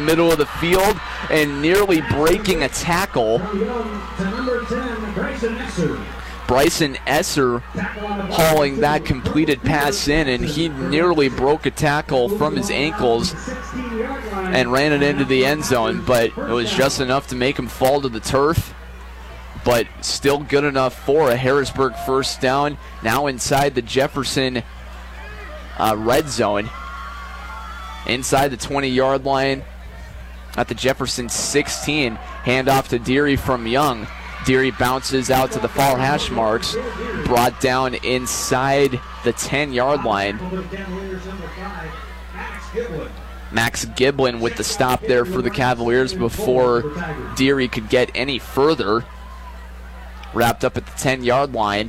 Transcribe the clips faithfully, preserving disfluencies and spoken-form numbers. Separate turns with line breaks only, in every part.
middle of the field and nearly breaking a tackle. Bryson Esser hauling that completed pass in, and he nearly broke a tackle from his ankles and ran it into the end zone, but it was just enough to make him fall to the turf. But still good enough for a Harrisburg first down. Now inside the Jefferson uh, red zone. Inside the twenty-yard line at the Jefferson sixteen. Handoff to Deary from Young. Deary bounces out to the far hash marks. Brought down inside the ten-yard line. Max Giblin with the stop there for the Cavaliers before Deary could get any further. Wrapped up at the ten-yard line.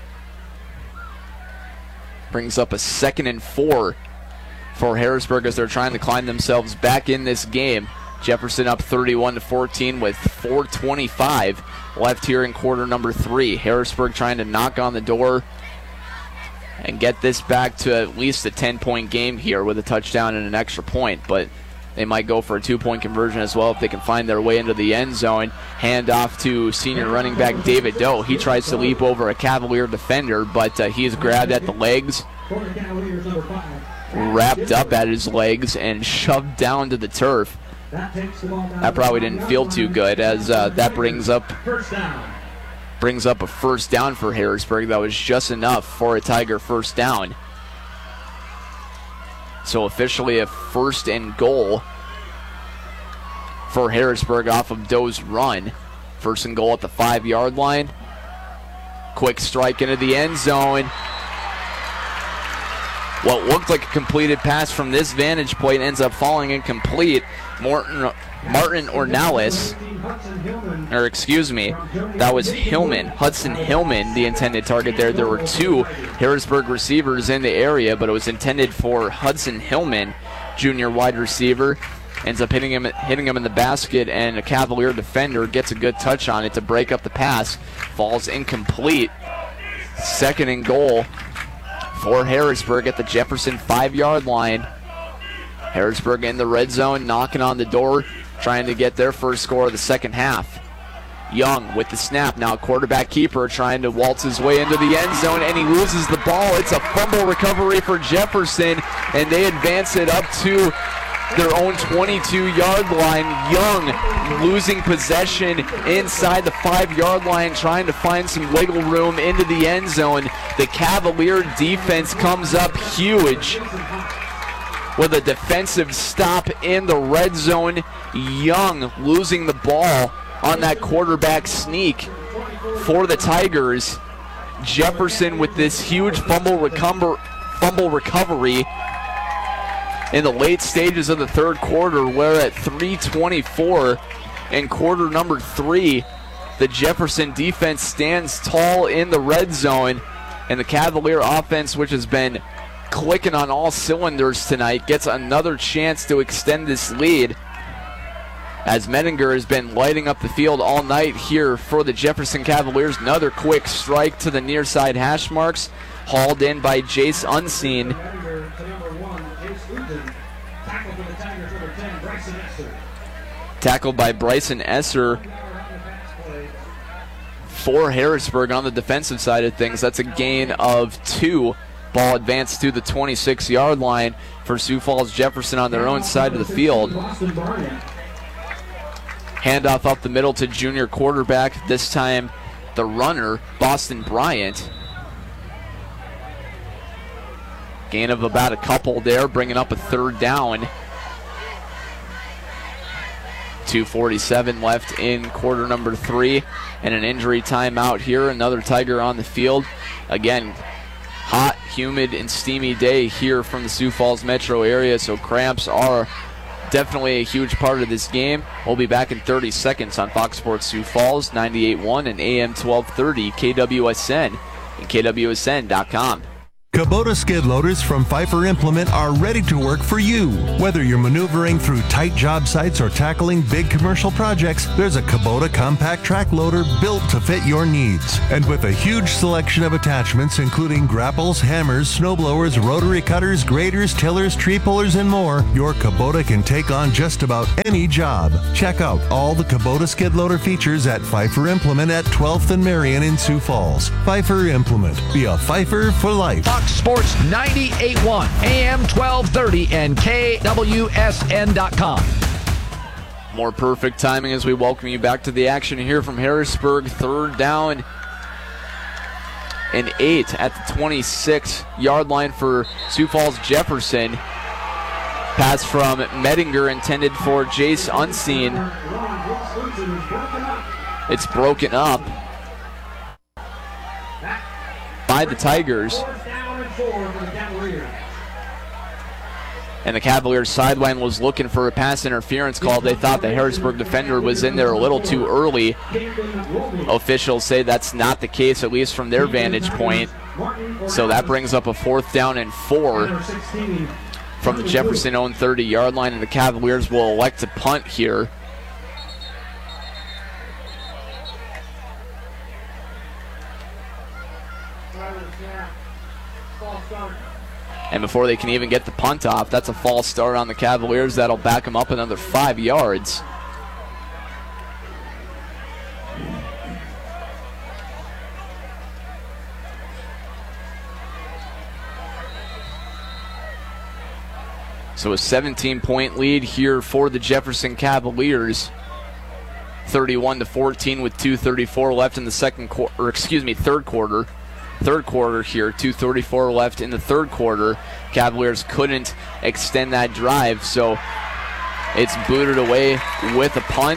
Brings up a second and four for Harrisburg as they're trying to climb themselves back in this game. Jefferson up thirty-one to fourteen with four twenty-five left here in quarter number three. Harrisburg trying to knock on the door and get this back to at least a ten-point game here with a touchdown and an extra point, but they might go for a two-point conversion as well if they can find their way into the end zone. Hand off to senior running back David Doe. He tries to leap over a Cavalier defender, but uh, he's grabbed at the legs, wrapped up at his legs, and shoved down to the turf. That probably didn't feel too good, as uh, that brings up brings up a first down for Harrisburg. That was just enough for a Tiger first down. So officially a first and goal for Harrisburg off of Doe's run. First and goal at the five-yard line. Quick strike into the end zone. What looked like a completed pass from this vantage point ends up falling incomplete. Martin, Martin Ornelas, or excuse me, that was Hillman, Hudson Hillman, the intended target there. There were two Harrisburg receivers in the area, but it was intended for Hudson Hillman, junior wide receiver. Ends up hitting him, hitting him in the basket, and a Cavalier defender gets a good touch on it to break up the pass. Falls incomplete. Second and goal for Harrisburg at the Jefferson five-yard line. Harrisburg in the red zone, knocking on the door, trying to get their first score of the second half. Young with the snap, now quarterback keeper trying to waltz his way into the end zone, and he loses the ball. It's a fumble recovery for Jefferson, and they advance it up to their own twenty-two-yard line. Young losing possession inside the five-yard line, trying to find some wiggle room into the end zone. The Cavalier defense comes up huge with a defensive stop in the red zone. Young losing the ball on that quarterback sneak for the Tigers. Jefferson with this huge fumble, recumber, fumble recovery in the late stages of the third quarter. We're at three twenty-four in quarter number three. The Jefferson defense stands tall in the red zone, and the Cavalier offense, which has been clicking on all cylinders tonight, gets another chance to extend this lead, as Medinger has been lighting up the field all night here for the Jefferson Cavaliers. Another quick strike to the near side hash marks, hauled in by Jace Unseen. Tackled by Bryson Esser for Harrisburg on the defensive side of things. That's a gain of two. Ball advanced to the twenty-six-yard line for Sioux Falls Jefferson on their own side of the field. Handoff up the middle to junior quarterback, this time the runner, Boston Bryant. Gain of about a couple there, bringing up a third down. two forty-seven left in quarter number three, and an injury timeout here. Another Tiger on the field. Again, hot, humid, and steamy day here from the Sioux Falls metro area, so cramps are definitely a huge part of this game. We'll be back in thirty seconds on Fox Sports Sioux Falls, ninety-eight point one and A M twelve thirty, K W S N and K W S N dot com.
Kubota skid loaders from Pfeiffer Implement are ready to work for you. Whether you're maneuvering through tight job sites or tackling big commercial projects, there's a Kubota compact track loader built to fit your needs. And with a huge selection of attachments including grapples, hammers, snowblowers, rotary cutters, graders, tillers, tree pullers, and more, your Kubota can take on just about any job. Check out all the Kubota skid loader features at Pfeiffer Implement at twelfth and Marion in Sioux Falls. Pfeiffer Implement. Be a Pfeiffer for life.
Fox Sports ninety-eight point one, A M twelve thirty, and K W S N dot com.
More perfect timing as we welcome you back to the action here from Harrisburg. Third down and eight at the twenty-six yard line for Sioux Falls Jefferson. Pass from Mettinger intended for Jace Unseen. It's broken up by the Tigers. And the Cavaliers sideline was looking for a pass interference call. They thought the Harrisburg defender was in there a little too early. Officials say that's not the case, at least from their vantage point. So that brings up a fourth down and four from the Jefferson own thirty yard line, and the Cavaliers will elect to punt here. And before they can even get the punt off, that's a false start on the Cavaliers. That'll back them up another five yards. So a seventeen point lead here for the Jefferson Cavaliers. thirty-one to fourteen with two thirty-four left in the second quarter, or excuse me, third quarter. Third quarter here, two thirty-four left in the third quarter. Cavaliers couldn't extend that drive, so it's booted away with a punt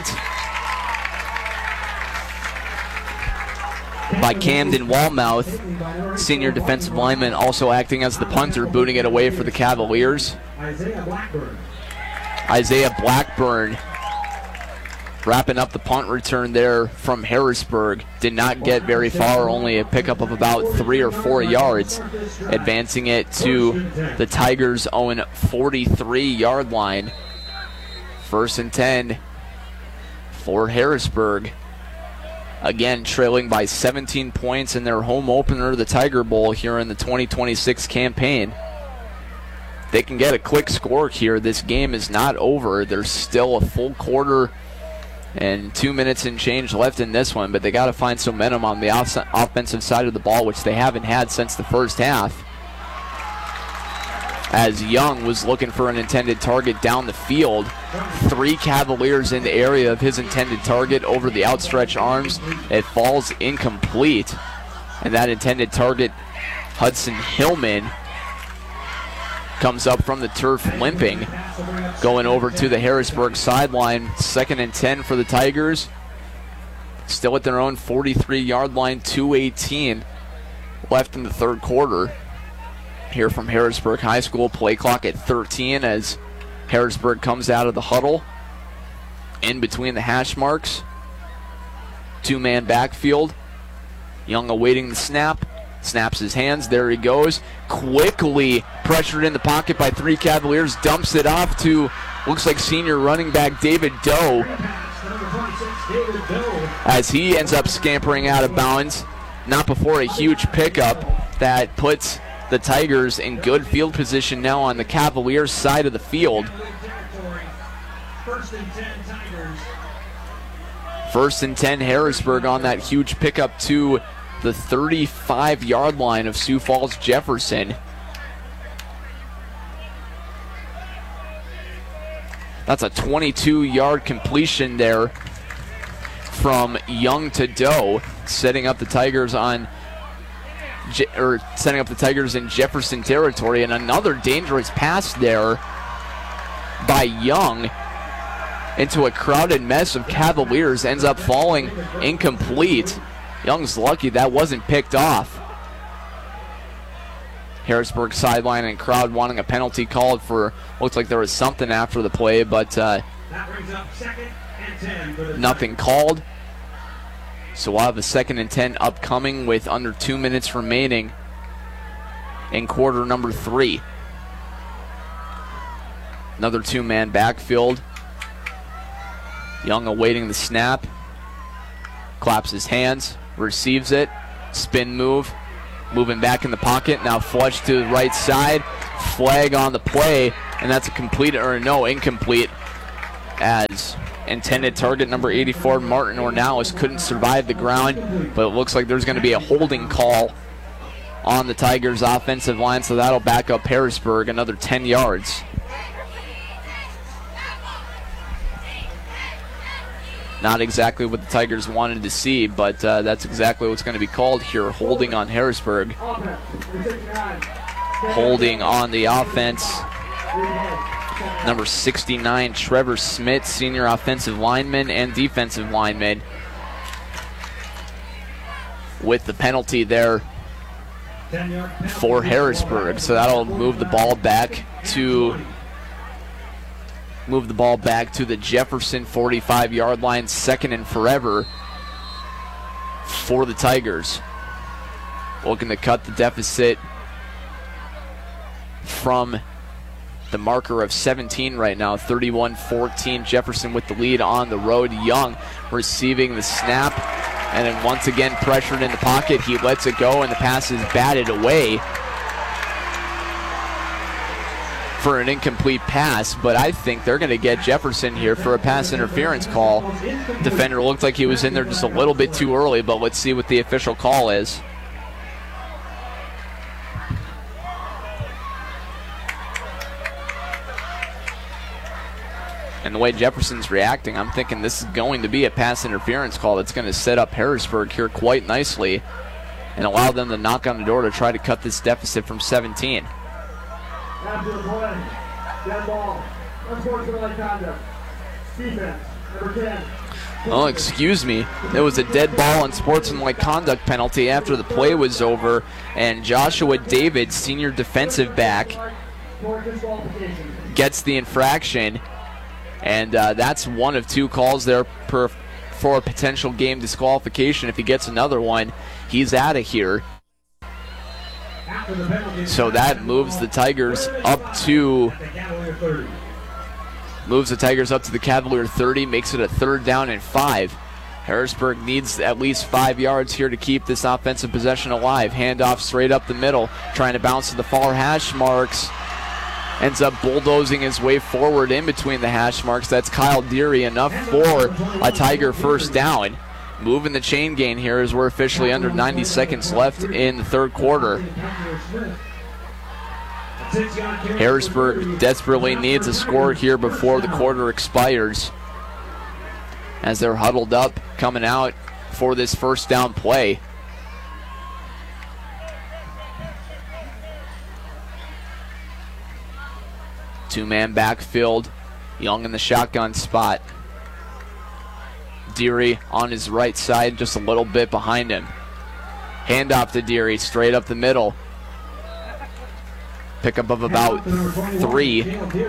by Camden Wallmouth. Senior defensive lineman also acting as the punter, booting it away for the Cavaliers.
Isaiah Blackburn.
Isaiah Blackburn wrapping up the punt return there from Harrisburg. Did not get very far, only a pickup of about three or four yards, advancing it to the Tigers' own forty-three yard line. First and ten for Harrisburg. Again, trailing by seventeen points in their home opener, the Tiger Bowl, here in the twenty twenty-six campaign. They can get a quick score here. This game is not over. There's still a full quarter and two minutes and change left in this one, but they got to find some momentum on the off- offensive side of the ball, which they haven't had since the first half. As Young was looking for an intended target down the field. Three Cavaliers in the area of his intended target over the outstretched arms. It falls incomplete. And that intended target, Hudson Hillman, comes up from the turf limping, going over to the Harrisburg sideline. Second and ten for the Tigers. Still at their own forty-three yard line, two eighteen left in the third quarter. Here from Harrisburg High School, play clock at thirteen as Harrisburg comes out of the huddle. In between the hash marks. Two-man backfield. Young awaiting the snap. Snaps his hands. There he goes. Quickly pressured in the pocket by three Cavaliers. Dumps it off to, looks like senior running back David Doe, as he ends up scampering out of bounds. Not before a huge pickup that puts the Tigers in good field position now on the Cavaliers side of the field. First and ten Harrisburg on that huge pickup to the thirty-five yard line of Sioux Falls Jefferson. That's a twenty-two yard completion there from Young to Doe, setting up the Tigers on Je- or setting up the Tigers in Jefferson territory. And another dangerous pass there by Young into a crowded mess of Cavaliers, ends up falling incomplete. Young's lucky that wasn't picked off. Harrisburg sideline and crowd wanting a penalty called for, looks like there was something after the play, but uh, nothing called. So we'll have a second and ten upcoming with under two minutes remaining in quarter number three. Another two-man backfield. Young awaiting the snap. Claps his hands, receives it, spin move, moving back in the pocket, now flush to the right side, flag on the play, and that's a complete, or no, incomplete, as intended target number eighty-four, Martin Ornalis, couldn't survive the ground, but it looks like there's going to be a holding call on the Tigers' offensive line, so that'll back up Harrisburg another ten yards. Not exactly what the Tigers wanted to see, but uh, that's exactly what's going to be called here. Holding on Harrisburg. Holding on the offense. Number sixty-nine, Trevor Smith, senior offensive lineman and defensive lineman, with the penalty there for Harrisburg. So that'll move the ball back to move the ball back to the Jefferson forty-five-yard line, second and forever for the Tigers. Looking to cut the deficit from the marker of seventeen right now, thirty-one fourteen. Jefferson with the lead on the road. Young receiving the snap, and then once again pressured in the pocket. He lets it go, and the pass is batted away for an incomplete pass, but I think they're going to get Jefferson here for a pass interference call. Defender looked like he was in there just a little bit too early, but let's see what the official call is. And the way Jefferson's reacting, I'm thinking this is going to be a pass interference call that's going to set up Harrisburg here quite nicely and allow them to knock on the door to try to cut this deficit from seventeen.
After the play, dead ball, unsportsmanlike conduct, defense, number ten.
Oh, excuse me. There was a dead ball and sportsmanlike conduct penalty after the play was over, and Joshua David, senior defensive back, gets the infraction, and uh, that's one of two calls there per, for a potential game disqualification. If he gets another one, he's out of here. So that moves the Tigers up to moves the Tigers up to the Cavalier thirty, makes it a third down and five. Harrisburg needs at least five yards here to keep this offensive possession alive. Handoff straight up the middle, trying to bounce to the far hash marks. Ends up bulldozing his way forward in between the hash marks. That's Kyle Deary, enough for a Tiger first down. Moving the chain gain here as we're officially under ninety seconds left in the third quarter. Harrisburg desperately needs a score here before the quarter expires, as they're huddled up coming out for this first down play. Two-man backfield, Young in the shotgun spot. Deary on his right side, just a little bit behind him. Handoff to Deary, straight up the middle. Pickup of about three.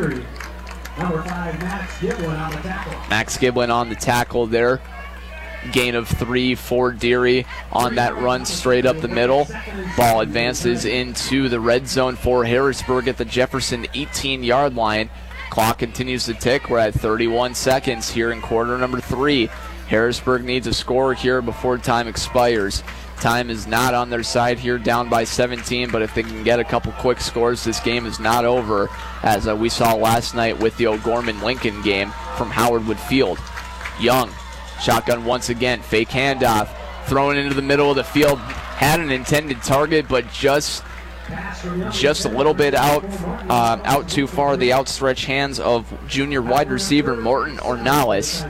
Max Giblin on the tackle there. Gain of three for Deary on that run straight up the middle. Ball advances into the red zone for Harrisburg at the Jefferson eighteen-yard line. Clock continues to tick. We're at thirty-one seconds here in quarter number three. Harrisburg needs a score here before time expires. Time is not on their side here, down by seventeen, but if they can get a couple quick scores, this game is not over, as uh, we saw last night with the O'Gorman-Lincoln game from Howard Wood Field. Young, shotgun once again, fake handoff, thrown into the middle of the field, had an intended target, but just just a little bit out uh, out too far, the outstretched hands of junior wide receiver Martin Ornalis.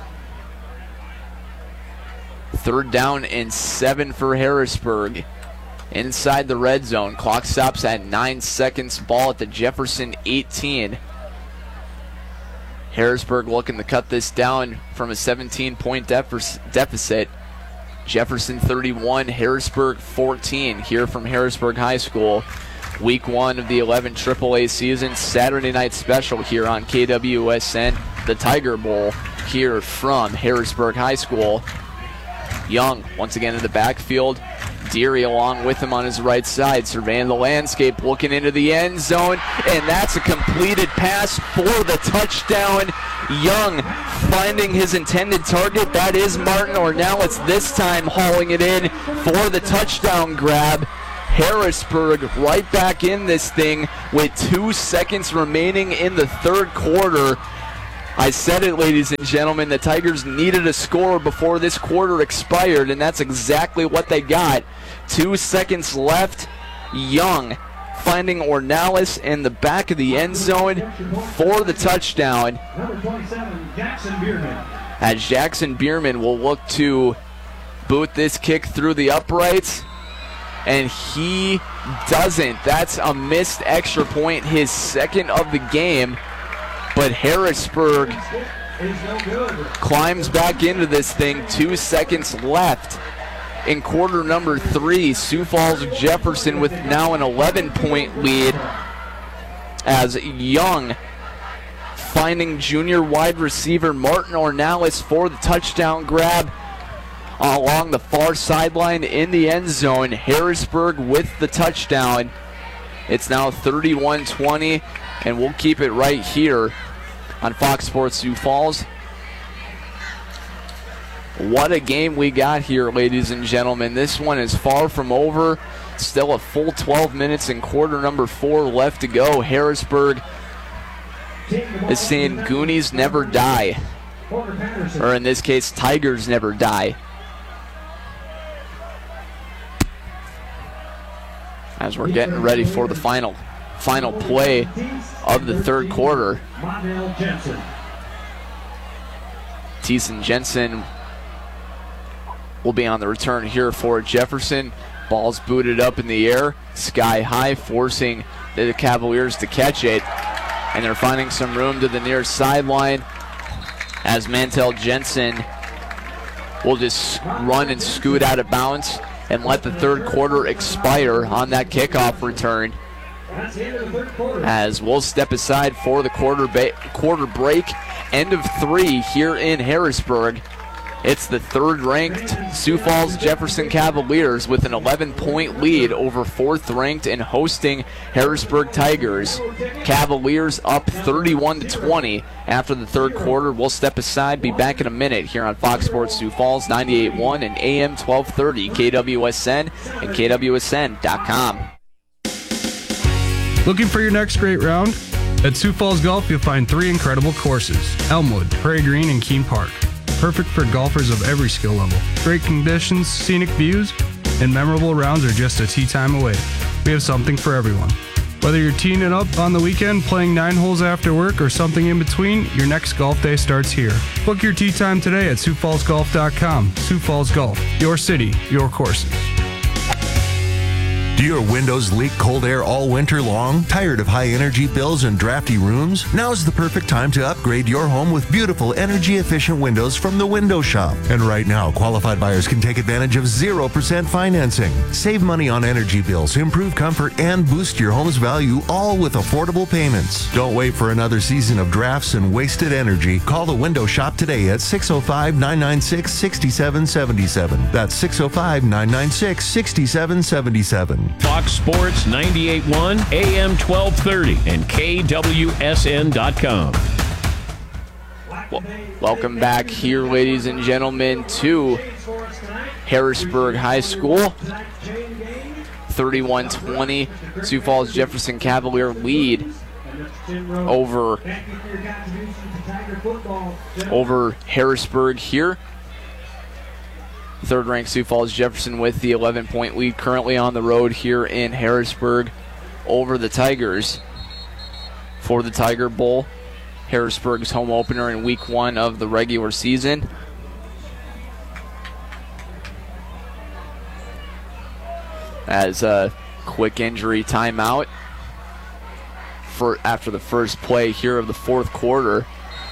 Third down and seven for Harrisburg. Inside the red zone. Clock stops at nine seconds. Ball at the Jefferson eighteen. Harrisburg looking to cut this down from a seventeen-point deficit. Jefferson thirty-one, Harrisburg fourteen. Here from Harrisburg High School. Week one of the eleven triple A season. Saturday night special here on K W S N. The Tiger Bowl here from Harrisburg High School. Young once again in the backfield, Deary along with him on his right side, surveying the landscape, looking into the end zone, and that's a completed pass for the touchdown. Young finding his intended target. That is Martin Ornelas, this time hauling it in for the touchdown grab. Harrisburg right back in this thing with two seconds remaining in the third quarter. I said it, ladies and gentlemen, the Tigers needed a score before this quarter expired, and that's exactly what they got. Two seconds left. Young finding Ornelas in the back of the end zone for the touchdown.
Number twenty-seven, Jackson Bierman.
As Jackson Bierman will look to boot this kick through the uprights, and he doesn't. That's a missed extra point, his second of the game. But Harrisburg climbs back into this thing. Two seconds left in quarter number three. Sioux Falls Jefferson with now an eleven-point lead, as Young finding junior wide receiver Martin Ornelas for the touchdown grab along the far sideline in the end zone. Harrisburg with the touchdown. It's now thirty-one twenty, and we'll keep it right here on Fox Sports Sioux Falls. What a game we got here, ladies and gentlemen. This one is far from over. Still a full twelve minutes in quarter number four left to go. Harrisburg is saying Goonies never die. Or in this case, Tigers never die. As we're getting ready for the final final play of the third quarter. Thiessen Jensen will be on the return here for Jefferson. Ball's booted up in the air, sky high, forcing the Cavaliers to catch it. And they're finding some room to the near sideline as Mantel Jensen will just run and scoot out of bounds and let the third quarter expire on that kickoff return. As we'll step aside for the quarter, ba- quarter break. End of three here in Harrisburg. It's the third-ranked Sioux Falls Jefferson Cavaliers with an eleven-point lead over fourth-ranked and hosting Harrisburg Tigers. Cavaliers up thirty-one to twenty after the third quarter. We'll step aside, be back in a minute here on Fox Sports Sioux Falls, ninety-eight point one and A M twelve thirty, K W S N and K W S N dot com.
Looking for your next great round? At Sioux Falls Golf, you'll find three incredible courses: Elmwood, Prairie Green, and Keene Park. Perfect for golfers of every skill level. Great conditions, scenic views, and memorable rounds are just a tee time away. We have something for everyone. Whether you're teeing it up on the weekend, playing nine holes after work, or something in between, your next golf day starts here. Book your tee time today at Sioux Falls Golf dot com. Sioux Falls Golf, your city, your courses.
Do your windows leak cold air all winter long? Tired of high energy bills and drafty rooms? Now's the perfect time to upgrade your home with beautiful energy efficient windows from the Window Shop. And right now, qualified buyers can take advantage of zero percent financing. Save money on energy bills, improve comfort, and boost your home's value, all with affordable payments. Don't wait for another season of drafts and wasted energy. Call the Window Shop today at six oh five, nine nine six, six seven seven seven. That's six oh five, nine nine six, six seven seven seven.
Fox Sports ninety-eight point one, A M twelve thirty, and K W S N dot com.
Well, welcome back here, ladies and gentlemen, to Harrisburg High School. thirty-one twenty, Sioux Falls Jefferson Cavalier lead over, over Harrisburg here. Third-ranked Sioux Falls Jefferson with the eleven-point lead currently on the road here in Harrisburg over the Tigers for the Tiger Bowl, Harrisburg's home opener in week one of the regular season. As a quick injury timeout for after the first play here of the fourth quarter.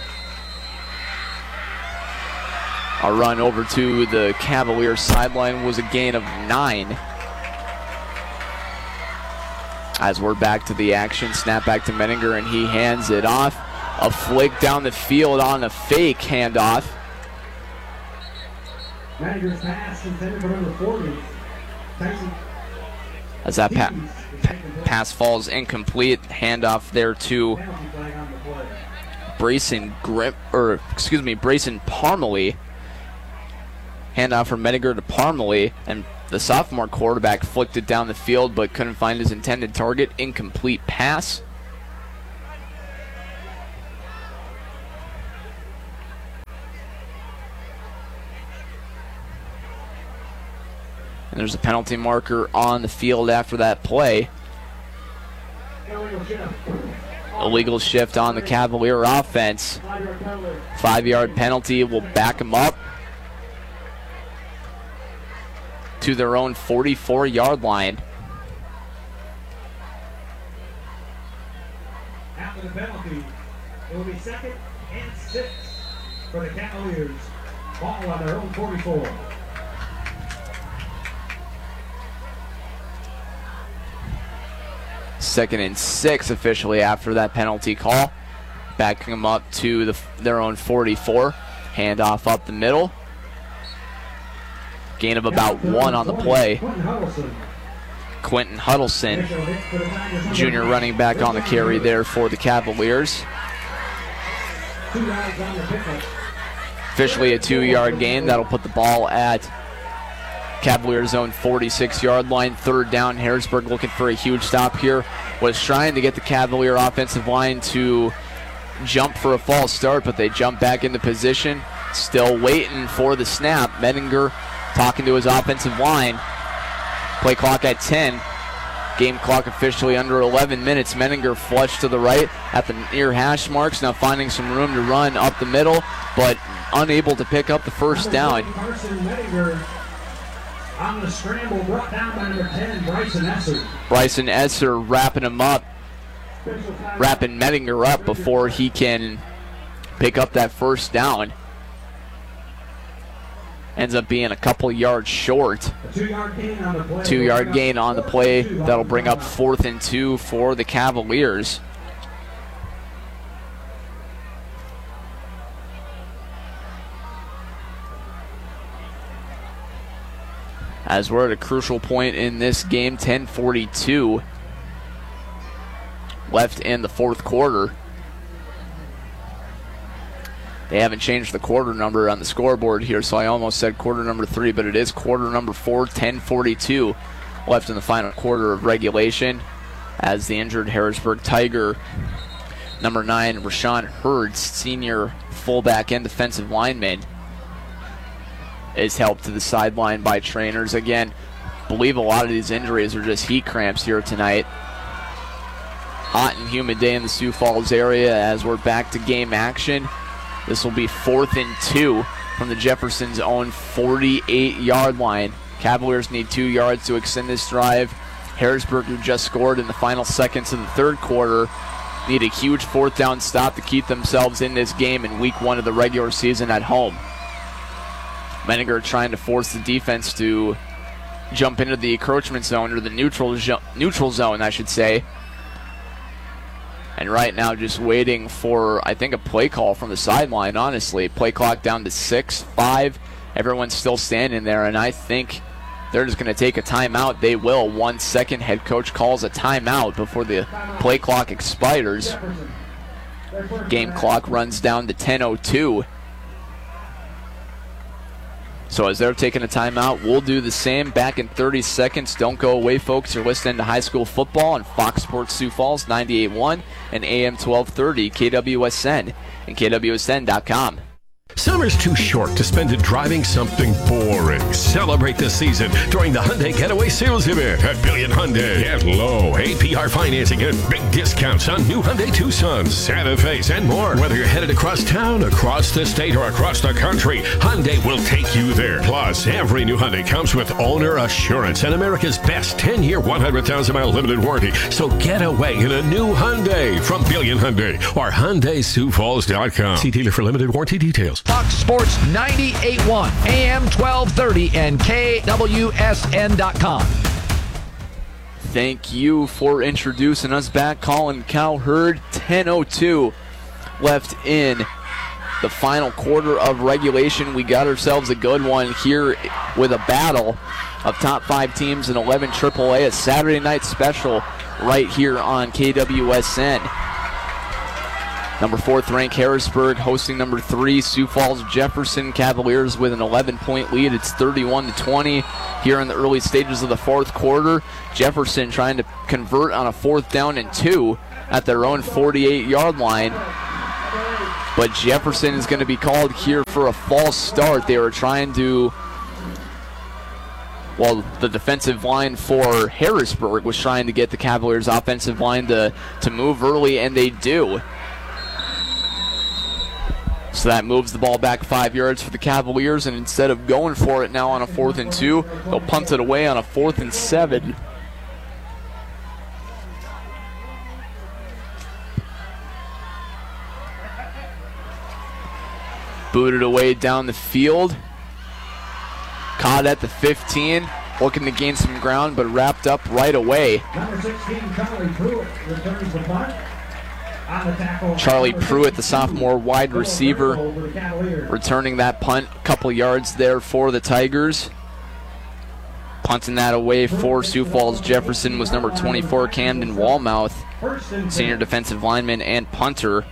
A run over to the Cavaliers sideline was a gain of nine. As we're back to the action, snap back to Menninger, and he hands it off. A flick down the field on a fake handoff.
Menninger's pass intended for number forty.
As that pa- pa- pass falls incomplete, handoff there to Brayson Grip, or excuse me, Brayson Parmalee. Handoff from Medinger to Parmalee, and the sophomore quarterback flicked it down the field but couldn't find his intended target. Incomplete pass. And there's a penalty marker on the field after that play. Illegal shift on the Cavalier offense. Five-yard penalty will back them up to their own forty-four-yard line.
After the penalty, it will be second and six for the Cavaliers. Ball on their own forty-four.
Second and six officially after that penalty call. Backing them up to the, their own forty-four. Handoff up the middle. Gain of about one on the play. Quentin Huddleston, junior running back on the carry there for the Cavaliers. Officially a two-yard gain. That'll put the ball at Cavaliers' own forty-six-yard line. Third down. Harrisburg looking for a huge stop here. Was trying to get the Cavalier offensive line to jump for a false start, but they jump back into position. Still waiting for the snap. Medinger talking to his offensive line. Play clock at ten. Game clock officially under eleven minutes. Medinger flushed to the right at the near hash marks. Now finding some room to run up the middle, but unable to pick up the first down.
On the scramble, brought down by number ten, Bryson Esser.
Bryson Esser wrapping him up, wrapping Medinger up before he can pick up that first down. Ends up being a couple yards short.
Two-yard gain on the play.
Two-yard gain on the play. That'll bring up fourth and two for the Cavaliers. As we're at a crucial point in this game, ten forty-two left in the fourth quarter. They haven't changed the quarter number on the scoreboard here, so I almost said quarter number three, but it is quarter number four, ten forty-two left in the final quarter of regulation, as the injured Harrisburg Tiger, number nine, Rashawn Hurd, senior fullback and defensive lineman, is helped to the sideline by trainers. Again, believe a lot of these injuries are just heat cramps here tonight. Hot and humid day in the Sioux Falls area as we're back to game action. This will be fourth and two from the Jefferson's own forty-eight-yard line. Cavaliers need two yards to extend this drive. Harrisburg, who just scored in the final seconds of the third quarter, need a huge fourth down stop to keep themselves in this game in week one of the regular season at home. Medinger trying to force the defense to jump into the encroachment zone, or the neutral jo- neutral zone, I should say. And right now just waiting for, I think, a play call from the sideline, honestly. Play clock down to six, five. Everyone's still standing there, and I think they're just going to take a timeout. They will. One second, head coach calls a timeout before the play clock expires. Game clock runs down to ten oh two. So as they're taking a timeout, we'll do the same. Back in thirty seconds. Don't go away, folks. You're listening to High School Football on Fox Sports Sioux Falls, ninety-eight point one and A M twelve thirty, K W S N and K W S N dot com.
Summer's too short to spend it driving something boring. Celebrate the season during the Hyundai Getaway Sales Event at Billion Hyundai. Get low A P R financing and big discounts on new Hyundai Tucsons, Santa Fe's, and more. Whether you're headed across town, across the state, or across the country, Hyundai will take you there. Plus, every new Hyundai comes with owner assurance and America's best ten-year, one hundred thousand mile limited warranty. So get away in a new Hyundai from Billion Hyundai or Hyundai Sioux Falls dot com. See dealer for limited warranty details.
Fox Sports ninety-eight point one, A M twelve thirty, and K W S N dot com.
Thank you for introducing us back. Colin Cowherd, ten oh two left in the final quarter of regulation. We got ourselves a good one here with a battle of top five teams in eleven triple A, a Saturday night special right here on K W S N. Number fourth ranked Harrisburg hosting number three Sioux Falls Jefferson. Cavaliers with an eleven point lead. It's thirty-one to twenty here in the early stages of the fourth quarter. Jefferson trying to convert on a fourth down and two at their own forty-eight yard line. But Jefferson is going to be called here for a false start. They were trying to, well, the defensive line for Harrisburg was trying to get the Cavaliers' offensive line to, to move early, and they do. So that moves the ball back five yards for the Cavaliers, and instead of going for it now on a fourth and two, they'll punt it away on a fourth and seven. Booted away down the field. Caught at the fifteen, looking to gain some ground, but wrapped up right away.
Number sixteen, Charlie Pruitt, returns the punt. On the tackle,
Charlie Pruitt, the sophomore wide receiver,
over the Cavaliers.
returning that punt. A couple yards there for the Tigers. Punting that away for Sioux Falls Jefferson was number twenty-four, Camden Wallmouth,
First and
senior
ten.
defensive lineman and punter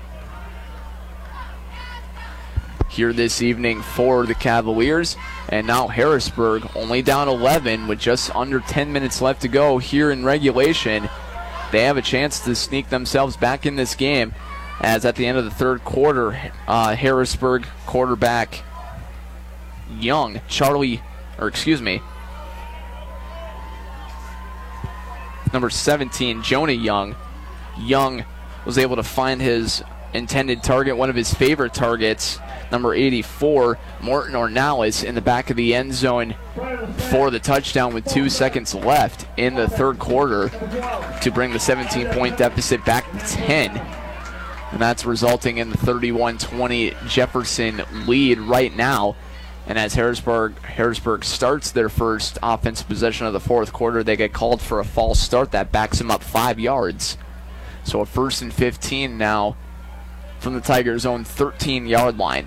here this evening for the Cavaliers. And now Harrisburg only down eleven with just under ten minutes left to go here in regulation. They have a chance to sneak themselves back in this game, as at the end of the third quarter, uh, Harrisburg quarterback Young, Charlie, or excuse me, number seventeen, Jonah Young. Young was able to find his intended target, one of his favorite targets, number eighty-four, Morton Ornalis, in the back of the end zone for the touchdown with two seconds left in the third quarter to bring the seventeen point deficit back to ten. And that's resulting in the thirty-one twenty Jefferson lead right now. And as Harrisburg Harrisburg starts their first offensive possession of the fourth quarter, they get called for a false start that backs them up five yards. So a first and fifteen now from the Tigers' own thirteen yard line.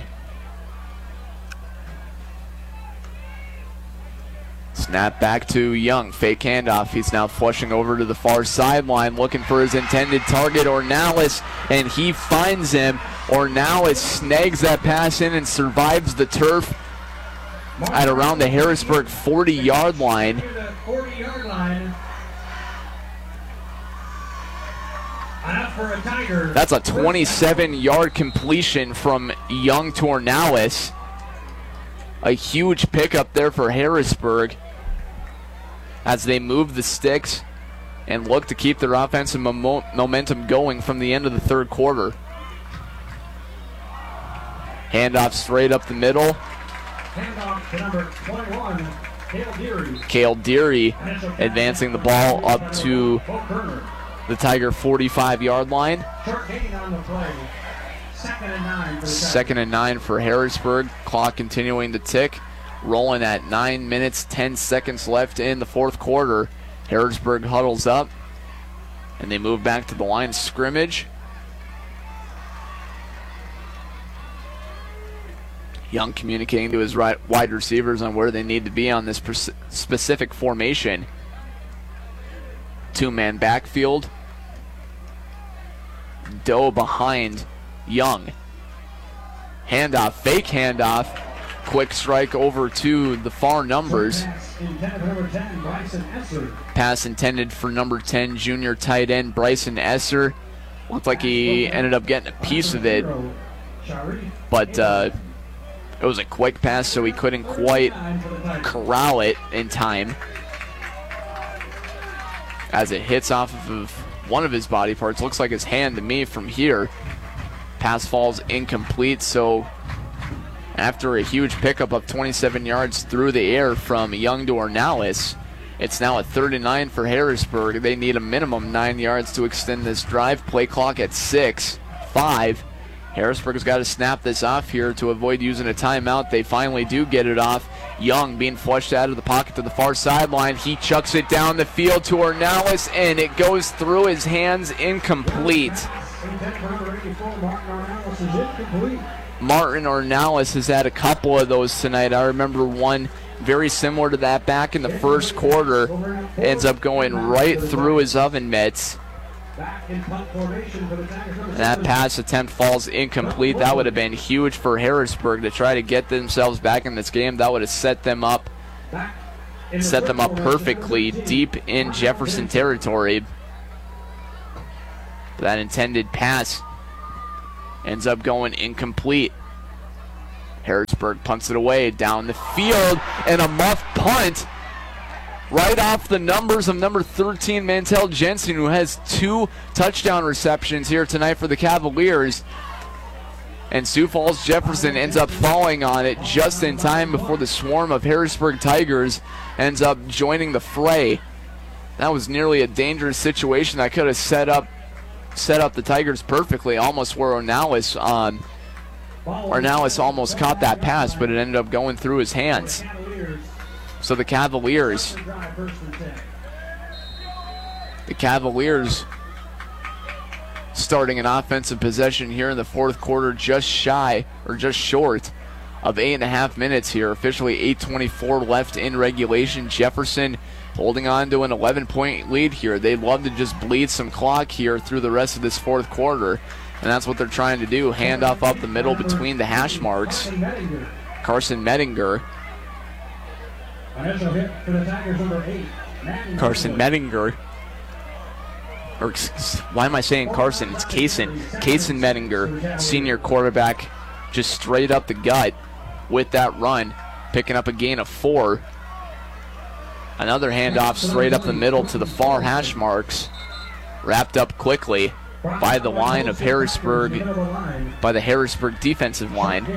Snap back to Young. Fake handoff. He's now flushing over to the far sideline, looking for his intended target, Ornalis, and he finds him. Ornalis snags that pass in and survives the turf at around the Harrisburg forty yard line.
Near the forty yard line. Enough for a Tiger.
That's a twenty-seven yard completion from Young to Ornalis. A huge pickup there for Harrisburg as they move the sticks and look to keep their offensive mo- momentum going from the end of the third quarter. Handoff straight up the middle.
Handoff to number twenty-one, Cale Deary.
Cale Deary advancing the ball up to
Bo Kerner.
the Tiger forty-five yard line.
Short gain on the play. Second and nine for the
Second and nine for Harrisburg. Clock continuing to tick. Rolling at nine minutes, ten seconds left in the fourth quarter. Harrisburg huddles up, and they move back to the line of scrimmage. Young communicating to his right wide receivers on where they need to be on this pers- specific formation. Two-man backfield. Doe behind Young. Handoff, fake handoff. Quick strike over to the far numbers.
Pass intended for number ten, Bryson Esser.
Pass intended for number ten, junior tight end Bryson Esser. Looked like he ended up getting a piece of it,
Shari.
but uh, it was a quick pass, so he couldn't quite
Nine for the Tigers.
corral it in time as it hits off of one of his body parts. Looks like his hand to me from here. Pass falls incomplete, so after a huge pickup of twenty-seven yards through the air from Young to Ornalis, it's now a third and nine for Harrisburg. They need a minimum nine yards to extend this drive. Play clock at six, five. Harrisburg's got to snap this off here to avoid using a timeout. They finally do get it off. Young being flushed out of the pocket to the far sideline. He chucks it down the field to Ornalis, and it goes through his hands, incomplete.
Intended for number eighty-four, Martin Ornalis is incomplete.
Martin Ornelas has had a couple of those tonight. I remember one very similar to that back in the first quarter. Ends up going right through his oven mitts. And that pass attempt falls incomplete. That would have been huge for Harrisburg to try to get themselves back in this game. That would have set them up, set them up perfectly deep in Jefferson territory. That intended pass ends up going incomplete. Harrisburg punts it away down the field, and a muff punt right off the numbers of number thirteen, Mantel Jensen, who has two touchdown receptions here tonight for the Cavaliers. And Sioux Falls Jefferson ends up falling on it just in time before the swarm of Harrisburg Tigers ends up joining the fray. That was nearly a dangerous situation that could have set up set up the Tigers perfectly, almost where Ornelas um, Ornelas almost caught that pass, but it ended up going through his hands. So the Cavaliers, the Cavaliers starting an offensive possession here in the fourth quarter, just shy, or just short of eight and a half minutes here. Officially eight twenty-four left in regulation. Jefferson holding on to an eleven-point lead here. They'd love to just bleed some clock here through the rest of this fourth quarter, and that's what they're trying to do. Handoff up the middle between the hash marks. Carson Mettinger. Carson Mettinger. Or why am I saying Carson? It's Kaysen. Kaysen Mettinger, senior quarterback, just straight up the gut with that run, picking up a gain of four. Another handoff straight up the middle to the far hash marks, wrapped up quickly by the line of Harrisburg, by the Harrisburg defensive line.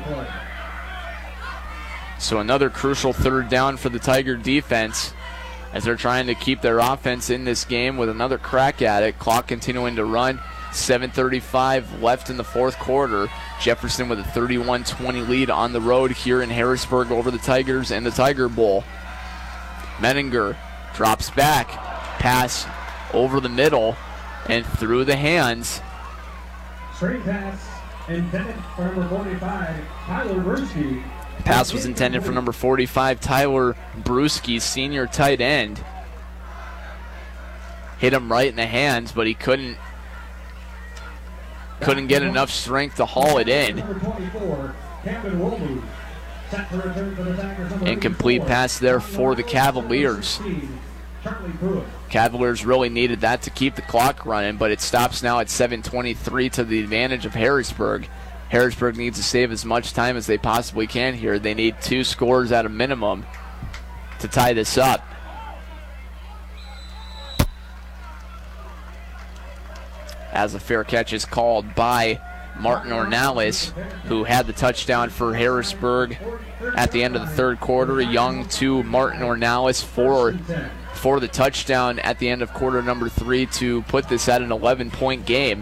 So another crucial third down for the Tiger defense as they're trying to keep their offense in this game with another crack at it. Clock continuing to run. seven thirty-five left in the fourth quarter. Jefferson with a thirty-one twenty lead on the road here in Harrisburg over the Tigers and the Tiger Bowl. Mettinger drops back. Pass over the middle and through the hands.
Straight pass intended for number forty-five, Tyler Brewski.
Pass was intended for number forty-five, Tyler Brewski, senior tight end. Hit him right in the hands, but he couldn't couldn't get enough strength to haul it in. Incomplete pass there for the Cavaliers. Cavaliers really needed that to keep the clock running, but it stops now at seven twenty-three to the advantage of Harrisburg. Harrisburg needs to save as much time as they possibly can here. They need two scores at a minimum to tie this up. As a fair catch is called by Martin Ornelas, who had the touchdown for Harrisburg at the end of the third quarter. Young to Martin Ornelas for, for the touchdown at the end of quarter number three to put this at an eleven-point game.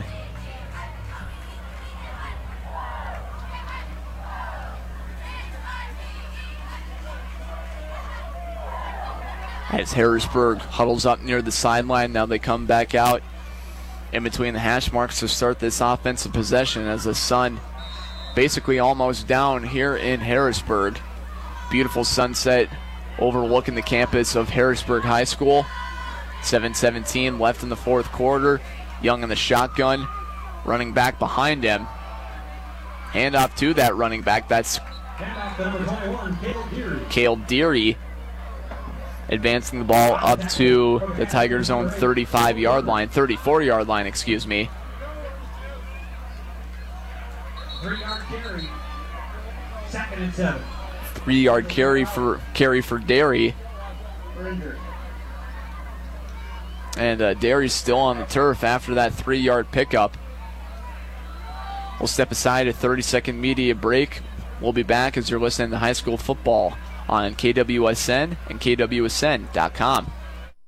As Harrisburg huddles up near the sideline, now they come back out in between the hash marks to start this offensive possession as the sun basically almost down here in Harrisburg. Beautiful sunset overlooking the campus of Harrisburg High School. seven seventeen left in the fourth quarter. Young in the shotgun, running back behind him. Handoff to that running back. That's Cale Deary. Advancing the ball up to the Tigers' own thirty-five-yard line, thirty-four-yard line, excuse me.
Three-yard carry. Second and seven.
Three-yard carry for carry for Derry. And uh, Derry's still on the turf after that three-yard pickup. We'll step aside a thirty-second media break. We'll be back as you're listening to high school football on K W S N and K W S N dot com.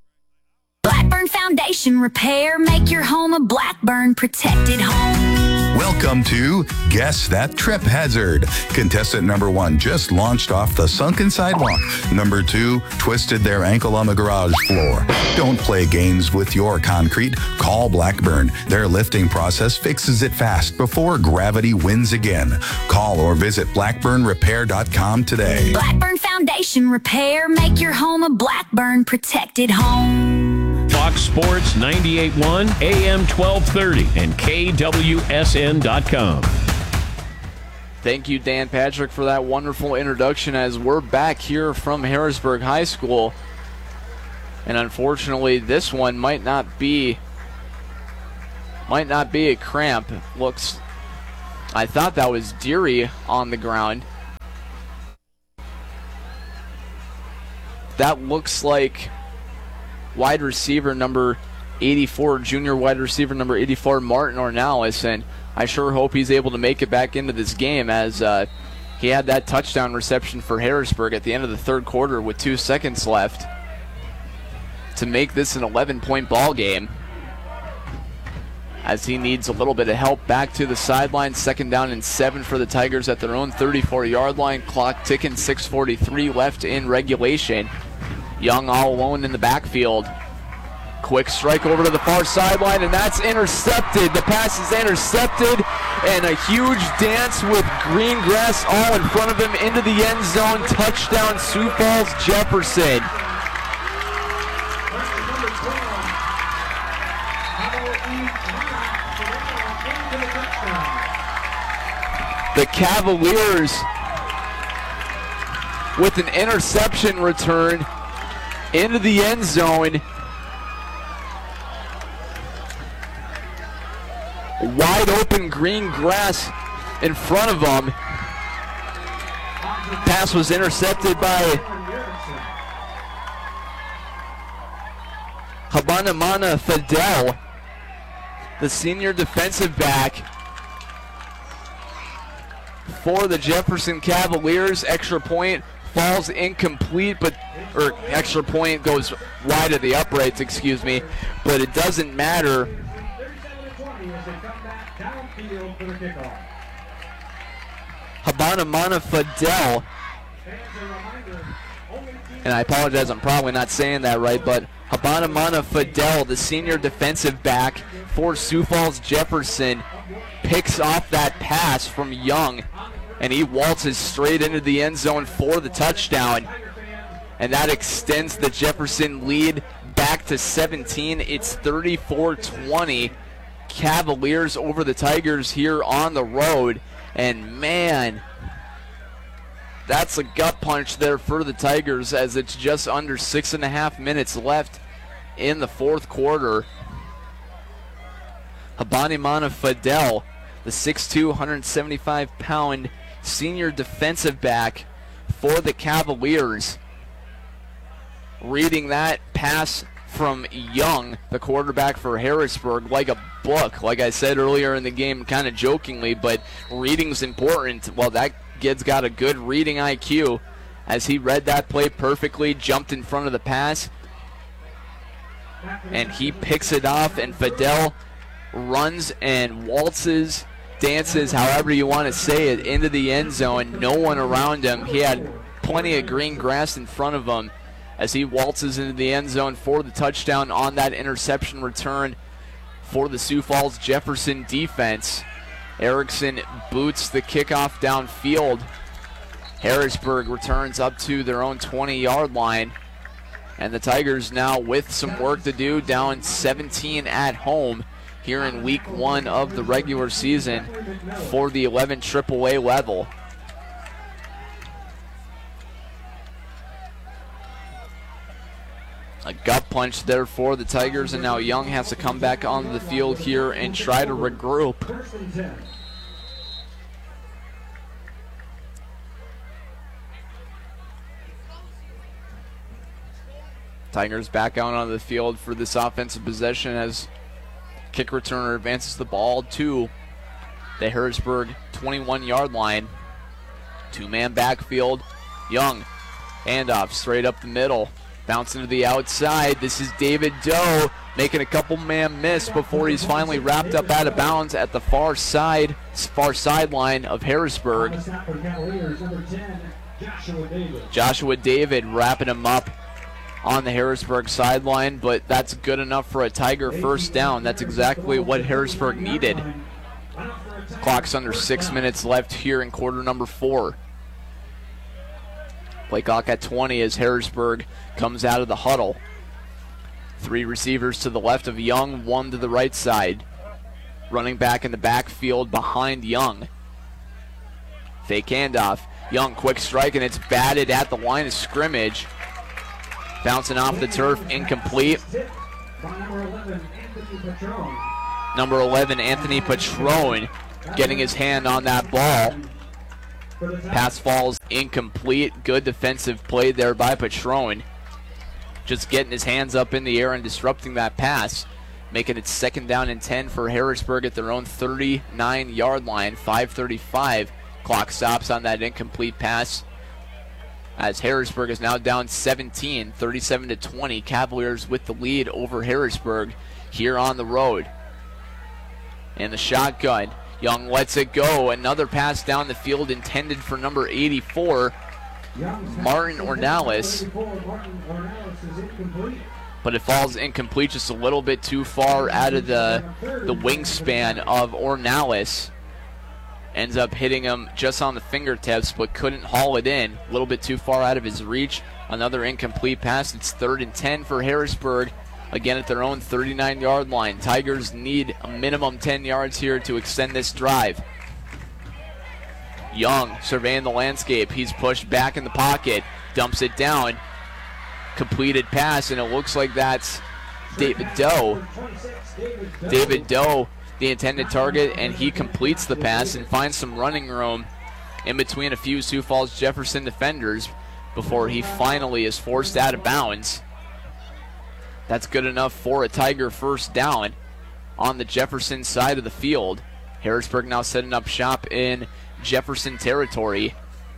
Blackburn Foundation Repair. Make your home a Blackburn protected home. Welcome to Guess That Trip Hazard. Contestant number one just launched off the sunken sidewalk. Number two twisted their ankle on the garage floor. Don't play games with your concrete. Call Blackburn. Their lifting process fixes it fast before gravity wins again. Call or visit blackburn repair dot com today.
Blackburn Foundation Repair. Make your home a Blackburn protected home.
Fox Sports ninety-eight point one, A M twelve thirty, and K W S N dot com.
Thank you, Dan Patrick, for that wonderful introduction as we're back here from Harrisburg High School. And unfortunately, this one might not be might not be a cramp. Looks, I thought that was Deary on the ground. That looks like wide receiver number eighty-four, junior wide receiver number eighty-four, Martin Ornelas, and I sure hope he's able to make it back into this game as uh, he had that touchdown reception for Harrisburg at the end of the third quarter with two seconds left to make this an eleven-point ball game, as he needs a little bit of help back to the sideline. Second down and seven for the Tigers at their own thirty-four-yard line. Clock ticking, six forty-three left in regulation. Young all alone in the backfield. Quick strike over to the far sideline, and that's intercepted. The pass is intercepted, and a huge dance with green grass all in front of him into the end zone. Touchdown, Sioux Falls Jefferson. The Cavaliers with an interception return into the end zone. Wide open green grass in front of them. Pass was intercepted by Habanamana Fidel, the senior defensive back for the Jefferson Cavaliers. Extra point falls incomplete, but or extra point goes wide of the uprights, excuse me, but it doesn't matter. Habanamana Fidel, and I apologize, I'm probably not saying that right, but Habanamana Fidel, the senior defensive back for Sioux Falls Jefferson, picks off that pass from Young, and he waltzes straight into the end zone for the touchdown, and that extends the Jefferson lead back to seventeen. It's thirty-four twenty. Cavaliers over the Tigers here on the road, and man, that's a gut punch there for the Tigers as it's just under six and a half minutes left in the fourth quarter. Habanamana Fidel, the six two, one seventy-five pound senior defensive back for the Cavaliers, reading that pass from Young, the quarterback for Harrisburg, like a book. Like I said earlier in the game, kind of jokingly, but reading's important. Well, that kid's got a good reading I Q as he read that play perfectly, jumped in front of the pass, and he picks it off, and Fidel runs and waltzes, dances, however you want to say it, into the end zone. No one around him. He had plenty of green grass in front of him as he waltzes into the end zone for the touchdown on that interception return for the Sioux Falls Jefferson defense. Erickson boots the kickoff downfield. Harrisburg returns up to their own twenty-yard line. And the Tigers now with some work to do, down seventeen at home here in week one of the regular season for the eleven triple A level. A gut punch there for the Tigers, and now Young has to come back onto the field here and try to regroup. Tigers back out on the field for this offensive possession as kick returner advances the ball to the Harrisburg twenty-one-yard line. Two-man backfield. Young, handoff straight up the middle. Bouncing to the outside. This is David Doe. making a couple man miss before he's finally wrapped up out of bounds at the far side, far sideline of Harrisburg. Joshua David wrapping him up on the Harrisburg sideline, but that's good enough for a Tiger first down. That's exactly what Harrisburg needed. Clock's under six minutes left here in quarter number four. Play clock at twenty as Harrisburg comes out of the huddle. Three receivers to the left of Young, one to the right side. Running back in the backfield behind Young. Fake handoff. Young, quick strike, and it's batted at the line of scrimmage. Bouncing off the turf, incomplete. Number eleven, Anthony Patron, getting his hand on that ball. Pass falls incomplete. Good defensive play there by Patron. Just getting his hands up in the air and disrupting that pass. Making it second down and ten for Harrisburg at their own thirty-nine yard line. five thirty-five. Clock stops on that incomplete pass. As Harrisburg is now down seventeen, thirty-seven to twenty. Cavaliers with the lead over Harrisburg here on the road. And the shotgun. Young lets it go. Another pass down the field intended for number eighty-four, Martin Ornalis. But it falls incomplete, just a little bit too far out of the, the wingspan of Ornalis. Ends up hitting him just on the fingertips, but couldn't haul it in. A little bit too far out of his reach. Another incomplete pass. It's third and ten for Harrisburg. Again at their own thirty-nine yard line. Tigers need a minimum ten yards here to extend this drive. Young surveying the landscape. He's pushed back in the pocket. Dumps it down. Completed pass, and it looks like that's David Doe. David Doe, the intended target, and he completes the pass and finds some running room in between a few Sioux Falls Jefferson defenders before he finally is forced out of bounds. That's good enough for a Tiger first down on the Jefferson side of the field. Harrisburg now setting up shop in Jefferson territory.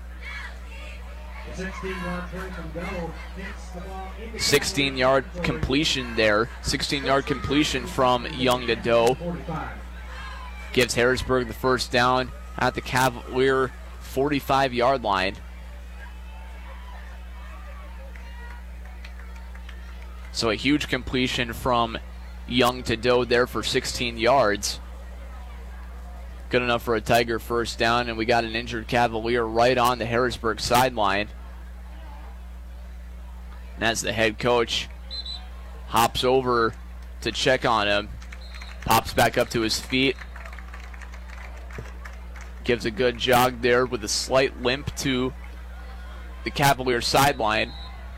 sixteen yard completion there. sixteen yard completion from Young to Doe. Gives Harrisburg the first down at the Cavalier forty-five yard line. So a huge completion from Young to Doe there for sixteen yards. Good enough for a Tiger first down, and we got an injured Cavalier right on the Harrisburg sideline. And as the head coach hops over to check on him, pops back up to his feet, gives a good jog there with a slight limp to the Cavalier sideline.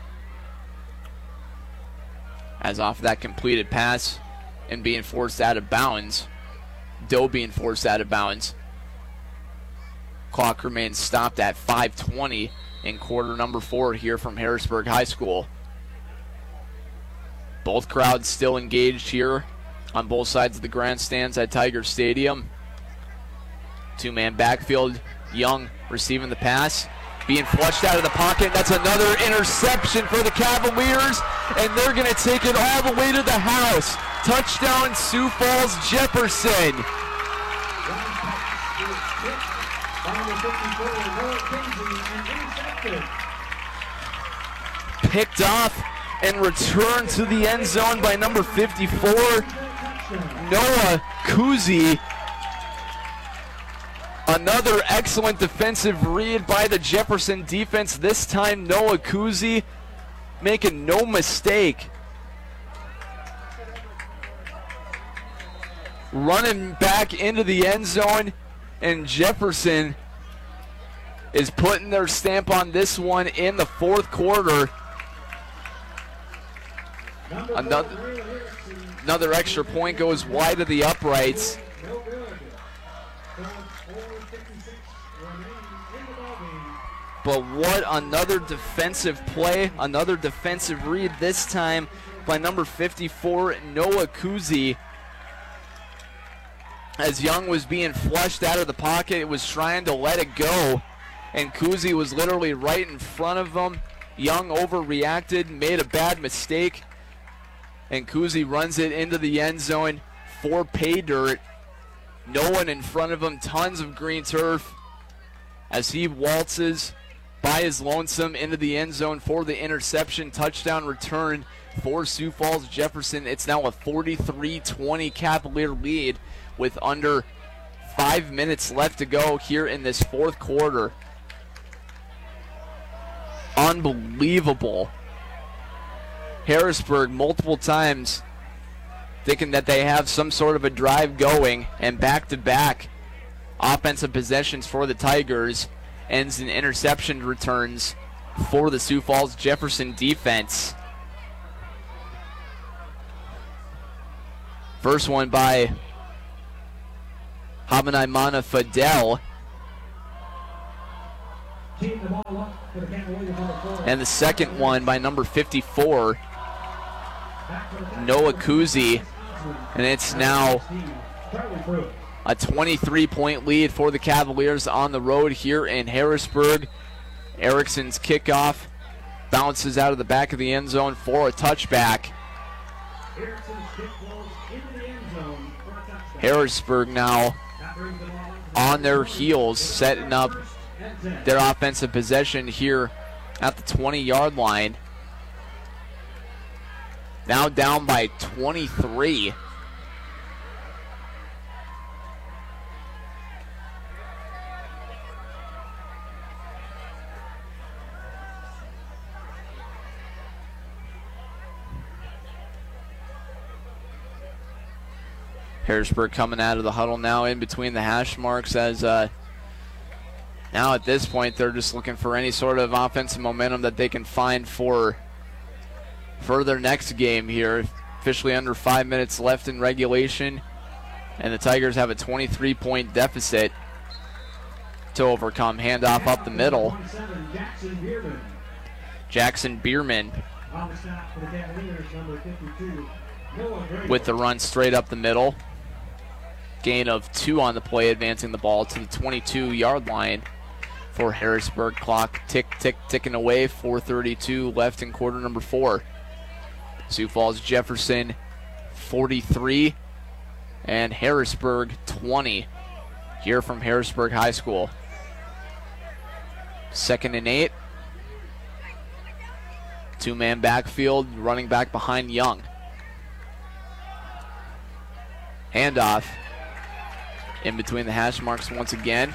As off that completed pass and being forced out of bounds, Doe being forced out of bounds. Clock remains stopped at five twenty in quarter number four here from Harrisburg High School. Both crowds still engaged here on both sides of the grandstands at Tiger Stadium. Two-man backfield. Young receiving the pass, being flushed out of the pocket. That's another interception for the Cavaliers, and they're going to take it all the way to the house. Touchdown, Sioux Falls Jefferson. Picked off and returned to the end zone by number fifty-four, Noah Kuzi. Another excellent defensive read by the Jefferson defense. This time Noah Kuzi making no mistake. Running back into the end zone, and Jefferson is putting their stamp on this one in the fourth quarter. Another, another extra point goes wide of the uprights. But what another defensive play, another defensive read, this time by number fifty-four, Noah Kuzi. As Young was being flushed out of the pocket, it was trying to let it go, and Kuzi was literally right in front of him. Young overreacted, made a bad mistake, and Kuzi runs it into the end zone for pay dirt. No one in front of him, tons of green turf as he waltzes by his lonesome into the end zone for the interception. Touchdown return for Sioux Falls Jefferson. It's now a forty-three twenty Cavalier lead with under five minutes left to go here in this fourth quarter. Unbelievable. Harrisburg multiple times thinking that they have some sort of a drive going, and back-to-back offensive possessions for the Tigers ends in interception returns for the Sioux Falls Jefferson defense. First one by Habanaimana Fidel. And the second one by number fifty-four, Noah Kuzi. And it's now a twenty-three point lead for the Cavaliers on the road here in Harrisburg. Erickson's kickoff bounces out of the back of the end zone for a touchback. Harrisburg now on their heels, setting up their offensive possession here at the twenty-yard line. Now down by twenty-three. Harrisburg coming out of the huddle now in between the hash marks as uh, now at this point they're just looking for any sort of offensive momentum that they can find for, for their next game here. Officially under five minutes left in regulation, and the Tigers have a twenty-three point deficit to overcome. Handoff up the middle. Jackson Bierman with the run straight up the middle. Gain of two on the play, advancing the ball to the twenty-two-yard line for Harrisburg. Clock tick, tick, ticking away. four thirty-two left in quarter number four. Sioux Falls Jefferson forty-three and Harrisburg twenty here from Harrisburg High School. Second and eight. Two-man backfield, running back behind Young. Handoff in between the hash marks once again.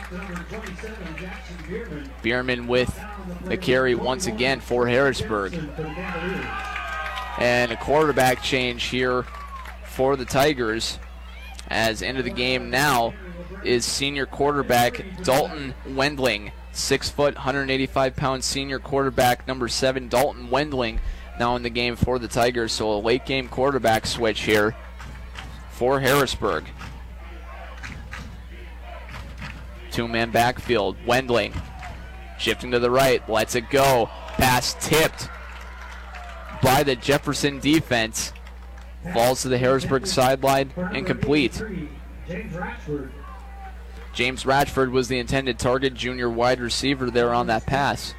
Bierman with the carry once again for Harrisburg. And a quarterback change here for the Tigers, as into the game now is senior quarterback Dalton Wendling. Six foot, one hundred eighty-five pound senior quarterback number seven, Dalton Wendling, now in the game for the Tigers. So a late game quarterback switch here for Harrisburg. Two-man backfield. Wendling shifting to the right. Lets it go. Pass tipped by the Jefferson defense. Falls to the Harrisburg sideline. Incomplete. James Ratchford was the intended target. Junior wide receiver there on that pass.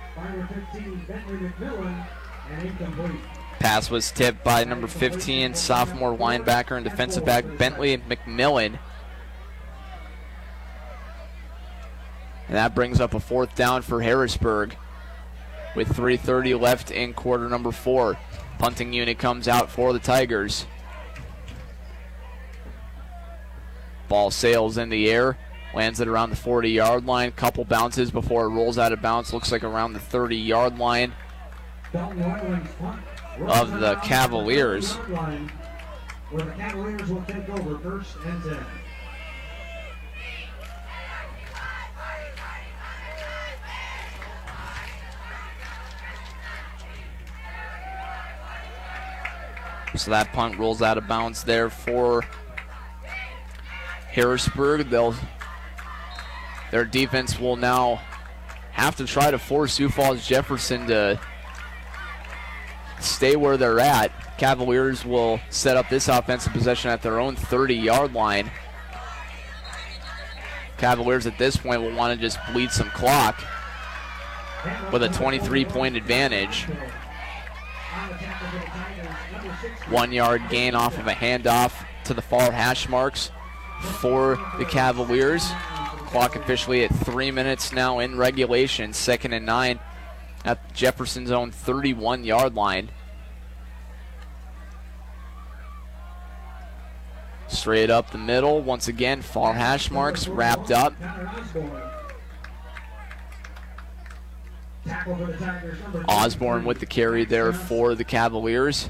Pass was tipped by number fifteen, sophomore linebacker and defensive back Bentley McMillan. And that brings up a fourth down for Harrisburg with three thirty left in quarter number four. Punting unit comes out for the Tigers. Ball sails in the air, lands it around the forty-yard line. Couple bounces before it rolls out of bounds. Looks like around the thirty-yard line of the Cavaliers.
Where the Cavaliers will take over first and ten.
So that punt rolls out of bounds there for Harrisburg. They'll, their defense will now have to try to force Sioux Falls Jefferson to stay where they're at. Cavaliers will set up this offensive possession at their own thirty-yard line. Cavaliers at this point will want to just bleed some clock with a twenty-three point advantage. One yard gain off of a handoff to the far hash marks for the Cavaliers. Clock officially at three minutes now in regulation. Second and nine at Jefferson's own thirty-one yard line. Straight up the middle. Once again, far hash marks wrapped up. Osborne with the carry there for the Cavaliers.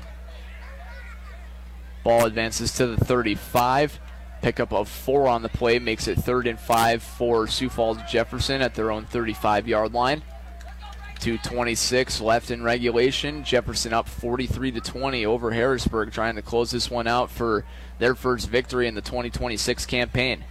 Ball advances to the thirty-five. Pickup of four on the play makes it third and five for Sioux Falls Jefferson at their own thirty-five yard line. two twenty-six left in regulation. Jefferson up forty-three to twenty over Harrisburg, trying to close this one out for their first victory in the twenty twenty-six campaign.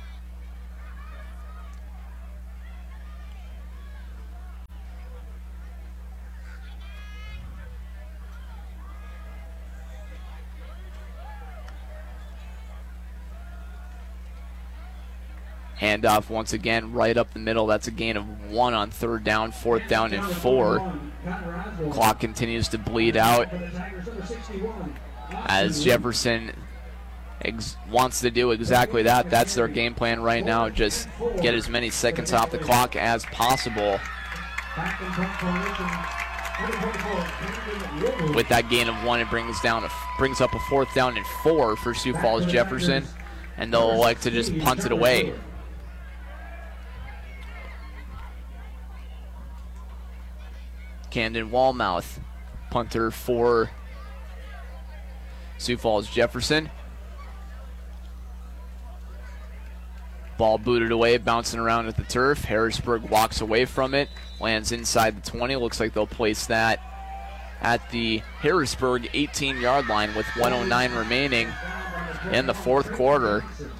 Handoff once again right up the middle. That's a gain of one on third down, fourth down and four. Clock continues to bleed out as Jefferson ex- wants to do exactly that. That's their game plan right now. Just get as many seconds off the clock as possible. With that gain of one, it brings down a, brings up a fourth down and four for Sioux Falls Jefferson, and they'll elect to just punt it away. Camden Wallmouth, punter for Sioux Falls Jefferson. Ball booted away, bouncing around at the turf. Harrisburg walks away from it, lands inside the twenty. Looks like they'll place that at the Harrisburg eighteen yard line with one oh nine remaining in the fourth quarter.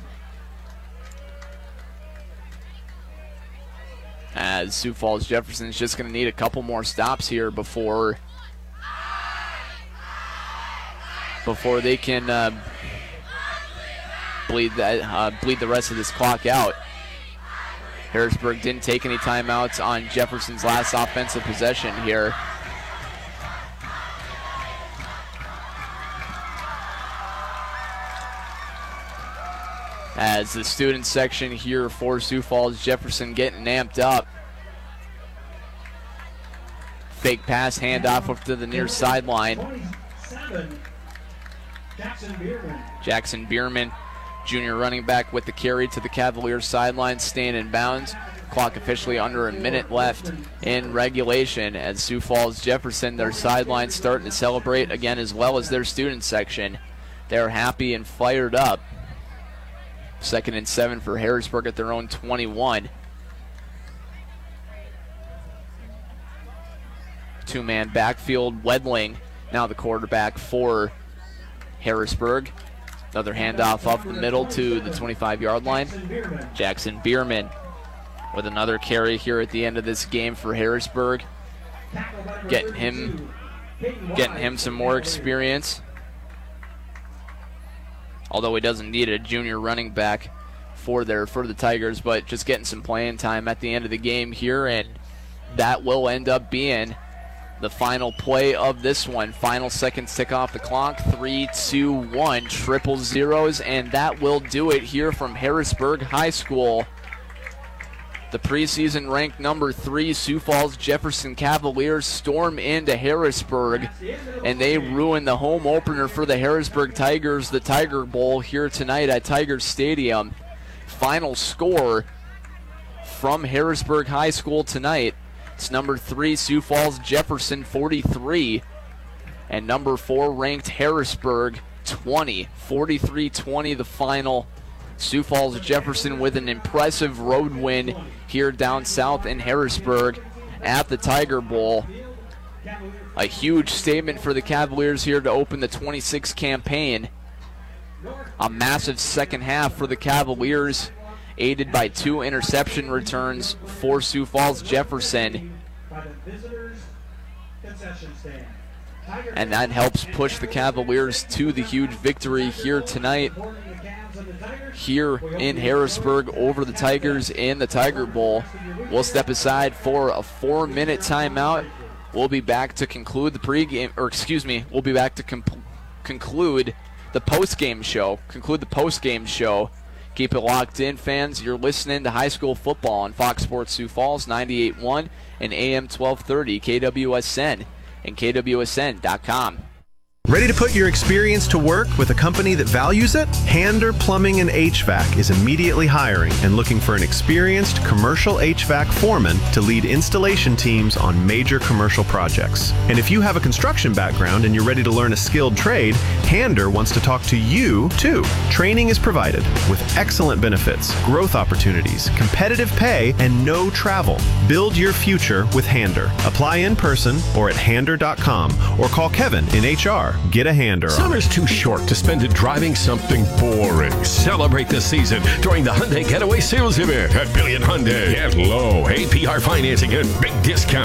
As Sioux Falls Jefferson is just going to need a couple more stops here before before they can uh, bleed that uh, bleed the rest of this clock out. Harrisburg didn't take any timeouts on Jefferson's last offensive possession here. As the student section here for Sioux Falls Jefferson getting amped up. Fake pass, handoff up to the near sideline. Jackson Bierman, junior running back, with the carry to the Cavaliers sideline, staying in bounds. Clock officially under a minute left in regulation as Sioux Falls Jefferson, their sideline starting to celebrate again, as well as their student section. They're happy and fired up. Second and seven for Harrisburg at their own twenty-one. Two-man backfield. Wedling now the quarterback for Harrisburg. Another handoff off the middle to the twenty-five yard line. Jackson Bierman with another carry here at the end of this game for Harrisburg. Getting him, getting him some more experience. Although he doesn't need a junior running back for their for the Tigers, but just getting some playing time at the end of the game here, and that will end up being the final play of this one. Final seconds tick off the clock. Three, two, one, triple zeros, and that will do it here from Harrisburg High School. The preseason ranked number three Sioux Falls Jefferson Cavaliers storm into Harrisburg, and they ruin the home opener for the Harrisburg Tigers, the Tiger Bowl, here tonight at Tiger Stadium. Final score from Harrisburg High School tonight: it's number three Sioux Falls Jefferson forty-three, and number four ranked Harrisburg twenty. forty-three twenty the final. Sioux Falls Jefferson with an impressive road win here down south in Harrisburg at the Tiger Bowl. A huge statement for the Cavaliers here to open the twenty-six campaign. A massive second half for the Cavaliers, aided by two interception returns for Sioux Falls Jefferson. And that helps push the Cavaliers to the huge victory here tonight, here in Harrisburg, over the Tigers in the Tiger Bowl. We'll step aside for a four-minute timeout. We'll be back to conclude the pregame, or excuse me, we'll be back to comp- conclude the postgame show. Conclude the postgame show. Keep it locked in, fans. You're listening to high school football on Fox Sports Sioux Falls, ninety-eight point one and A M twelve thirty, K W S N and K W S N dot com.
Ready to put your experience to work with a company that values it? Hander Plumbing and H V A C is immediately hiring and looking for an experienced commercial H V A C foreman to lead installation teams on major commercial projects. And if you have a construction background and you're ready to learn a skilled trade, Hander wants to talk to you too. Training is provided with excellent benefits, growth opportunities, competitive pay, and no travel. Build your future with Hander. Apply in person or at hander dot com or call Kevin in H R. Get a Hander on.
Summer's too short to spend it driving something boring. Celebrate the season during the Hyundai Getaway Sales Event at Billion Hyundai. Get low A P R financing and big discounts